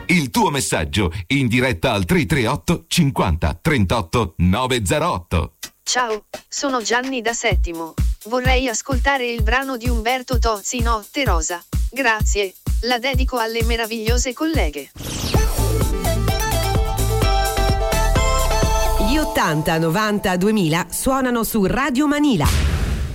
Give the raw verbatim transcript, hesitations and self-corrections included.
Il tuo messaggio in diretta al tre tre otto cinquanta trentotto novecentotto. Ciao, sono Gianni da Settimo. Vorrei ascoltare il brano di Umberto Tozzi, Notte Rosa. Grazie, la dedico alle meravigliose colleghe. Gli ottanta, novanta, duemila suonano su Radio Manila.